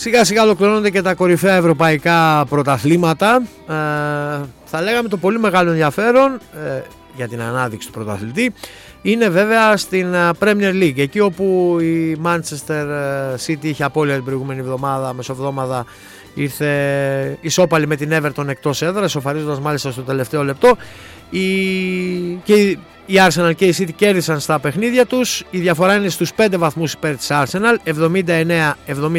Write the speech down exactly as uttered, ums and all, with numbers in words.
Σιγά σιγά ολοκληρώνονται και τα κορυφαία ευρωπαϊκά πρωταθλήματα. Ε, θα λέγαμε το πολύ μεγάλο ενδιαφέρον ε, για την ανάδειξη του πρωταθλητή είναι βέβαια στην Premier League, εκεί όπου η Manchester City είχε απώλεια την προηγούμενη εβδομάδα, μεσοβδόμαδα ήρθε ισόπαλη με την Everton εκτός έδρας, ισοφαρίζοντας μάλιστα στο τελευταίο λεπτό. Η... και η Arsenal και η City κέρδισαν στα παιχνίδια τους, η διαφορά είναι στους πέντε βαθμούς υπέρ της Arsenal, εβδομήντα εννέα εβδομήντα